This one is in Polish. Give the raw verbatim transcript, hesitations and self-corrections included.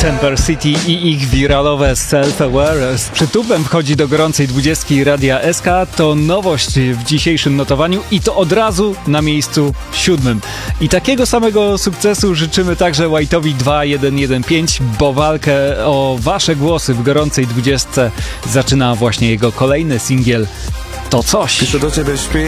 Temper City i ich wiralowe Self-Aware z przytupem wchodzi do gorącej dwudziestki Radia S K. To nowość w dzisiejszym notowaniu i to od razu na miejscu siódmym. I takiego samego sukcesu życzymy także White'owi dwa jeden jeden pięć, bo walkę o wasze głosy w gorącej dwudziestce zaczyna właśnie jego kolejny singiel To Coś. Piszę do ciebie, śpi